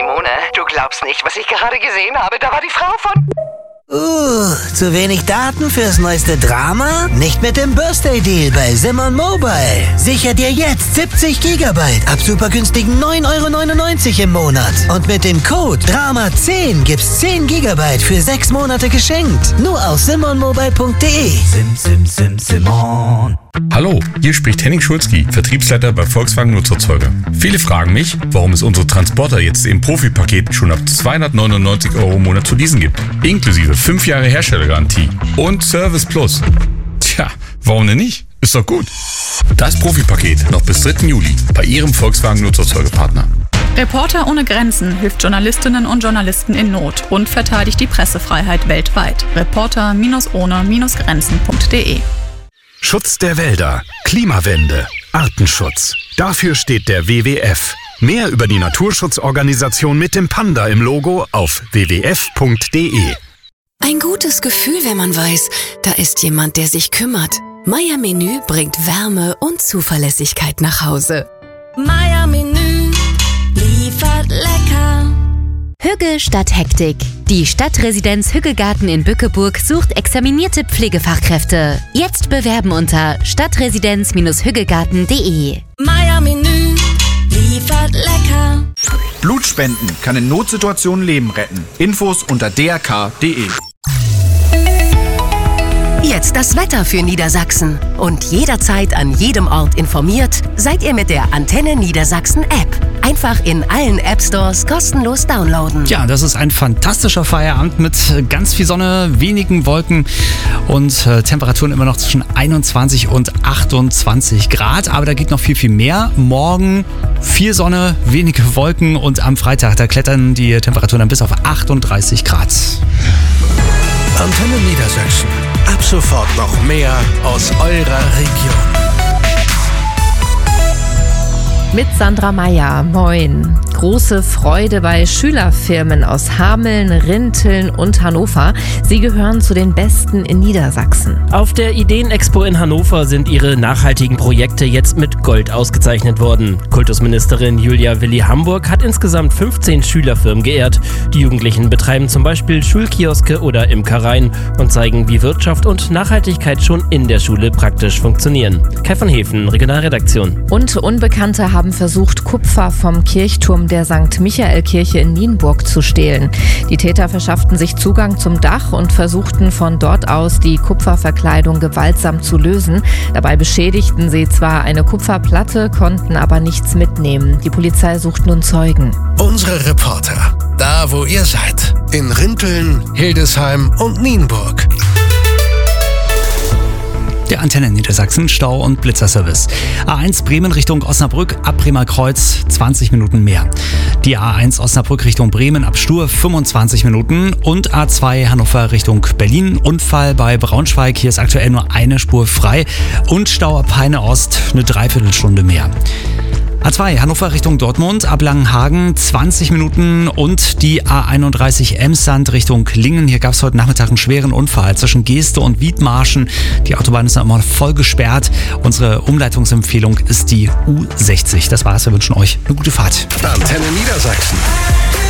Simone, du glaubst nicht, was ich gerade gesehen habe. Da war die Frau von... Zu wenig Daten fürs neueste Drama? Nicht mit dem Birthday-Deal bei Simon Mobile. Sicher dir jetzt 70 GB ab super günstigen 9,99 € im Monat. Und mit dem Code DRAMA10 gibt's 10 GB für 6 Monate geschenkt. Nur auf simonmobile.de. Simon. Hallo, hier spricht Henning Schulzki, Vertriebsleiter bei Volkswagen Nutzerzeuger. Viele fragen mich, warum es unsere Transporter jetzt im Profi-Paket schon ab 299 € im Monat zu leasen gibt. Inklusive 5 Jahre Herstellergarantie und Service Plus. Tja, warum denn nicht? Ist doch gut. Das Profi-Paket noch bis 3. Juli bei Ihrem Volkswagen Nutzerzeugerpartner. Reporter ohne Grenzen hilft Journalistinnen und Journalisten in Not und verteidigt die Pressefreiheit weltweit. Reporter-ohne-grenzen.de. Schutz der Wälder, Klimawende, Artenschutz. Dafür steht der WWF. Mehr über die Naturschutzorganisation mit dem Panda im Logo auf wwf.de. Ein gutes Gefühl, wenn man weiß, da ist jemand, der sich kümmert. Meier Menü bringt Wärme und Zuverlässigkeit nach Hause. Meier Menü liefert lecker. Hügge statt Hektik. Die Stadtresidenz Hüggegarten in Bückeburg sucht examinierte Pflegefachkräfte. Jetzt bewerben unter stadtresidenz-hüggegarten.de. Meier Menü liefert lecker. Blutspenden kann in Notsituationen Leben retten. Infos unter drk.de. Jetzt das Wetter für Niedersachsen. Und jederzeit an jedem Ort informiert, seid ihr mit der Antenne Niedersachsen App. Einfach in allen App-Stores kostenlos downloaden. Ja, das ist ein fantastischer Feierabend mit ganz viel Sonne, wenigen Wolken und Temperaturen immer noch zwischen 21 und 28 Grad. Aber da geht noch viel, viel mehr. Morgen viel Sonne, wenige Wolken und am Freitag, da klettern die Temperaturen dann bis auf 38 Grad. Antenne Niedersachsen. Ab sofort noch mehr aus eurer Region. Mit Sandra Meyer. Moin. Große Freude bei Schülerfirmen aus Hameln, Rinteln und Hannover. Sie gehören zu den besten in Niedersachsen. Auf der Ideenexpo in Hannover sind ihre nachhaltigen Projekte jetzt mit Gold ausgezeichnet worden. Kultusministerin Julia Willi Hamburg hat insgesamt 15 Schülerfirmen geehrt. Die Jugendlichen betreiben zum Beispiel Schulkioske oder Imkereien und zeigen, wie Wirtschaft und Nachhaltigkeit schon in der Schule praktisch funktionieren. Kai von Hefen, Regionalredaktion. Und Unbekannte haben versucht, Kupfer vom Kirchturm der St. Michael-Kirche in Nienburg zu stehlen. Die Täter verschafften sich Zugang zum Dach und versuchten von dort aus, die Kupferverkleidung gewaltsam zu lösen. Dabei beschädigten sie zwar eine Kupferplatte, konnten aber nichts mitnehmen. Die Polizei sucht nun Zeugen. Unsere Reporter, da wo ihr seid. In Rinteln, Hildesheim und Nienburg. Der Antenne Niedersachsen Stau- und Blitzerservice. A1 Bremen Richtung Osnabrück ab Bremer Kreuz 20 Minuten mehr. Die A1 Osnabrück Richtung Bremen ab Stur 25 Minuten und A2 Hannover Richtung Berlin. Unfall bei Braunschweig. Hier ist aktuell nur eine Spur frei und Stau ab Peine Ost eine Dreiviertelstunde mehr. A2 Hannover Richtung Dortmund ab Langenhagen 20 Minuten und die A31 Emsland Richtung Lingen. Hier gab es heute Nachmittag einen schweren Unfall zwischen Geeste und Wiedmarschen. Die Autobahn ist noch immer voll gesperrt. Unsere Umleitungsempfehlung ist die U60. Das war's, wir wünschen euch eine gute Fahrt. Antenne Niedersachsen.